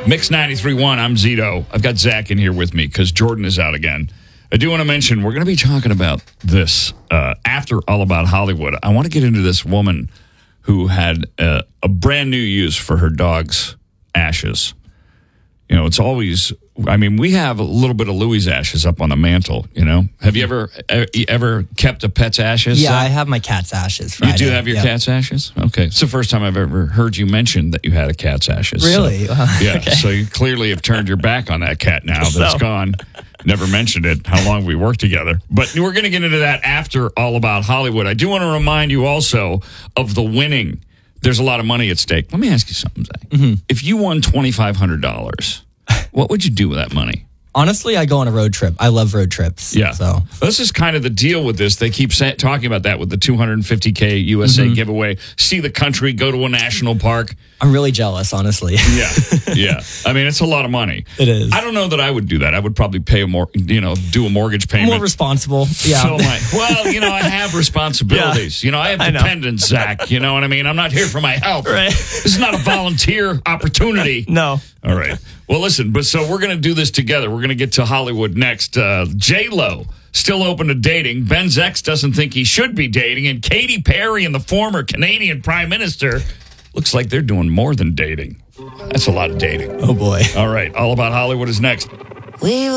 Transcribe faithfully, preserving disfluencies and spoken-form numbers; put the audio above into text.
Mix ninety-three point one, I'm Zito. I've got Zach in here with me because Jordan is out again. I do want to mention, we're going to be talking about this uh, after All About Hollywood. I want to get into this woman who had uh, a brand new use for her dog's ashes. You know, it's always, I mean, we have a little bit of Louie's ashes up on the mantle, you know? Have you ever uh, ever kept a pet's ashes? Yeah, I have my cat's ashes Friday. You do have your yep. cat's ashes? Okay. It's the first time I've ever heard you mention that you had a cat's ashes. Really? So, Wow. yeah, Okay. so you clearly have turned your back on that cat now that's So. gone. Never mentioned it, how long we worked together. But we're going to get into that after All About Hollywood. I do want to remind you also of the winning. There's a lot of money at stake. Let me ask you something, Zach. Mm-hmm. If you won twenty-five hundred dollars, what would you do with that money? Honestly, I go on a road trip. I love road trips. Yeah. So This is kind of the deal with this. They keep say, talking about that with the two hundred fifty K U S A Mm-hmm. giveaway. See the country, go to a national park. I'm really jealous, honestly. Yeah. Yeah. I mean, it's a lot of money. It is. I don't know that I would do that. I would probably pay a more, you know, do a mortgage payment. More responsible. Yeah. Fill my, well, you know, I have responsibilities. Yeah. You know, I have I know. dependents, Zach. You know what I mean? I'm not here for my health. Right. This is not a volunteer opportunity. No. All right. Well, listen, but so we're going to do this together. We're going to get to Hollywood next. Uh, J-Lo, still open to dating. Ben's ex doesn't think he should be dating. And Katy Perry and the former Canadian Prime Minister, looks like they're doing more than dating. That's a lot of dating. Oh, boy. All right. All About Hollywood is next. We